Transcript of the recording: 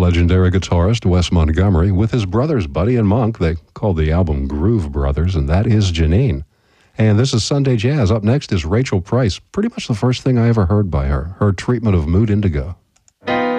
legendary guitarist Wes Montgomery with his brothers Buddy and Monk. They called the album Groove Brothers, and that is Janine. And this is Sunday Jazz. Up next is Rachel Price. Pretty much the first thing I ever heard by her, her treatment of Mood Indigo.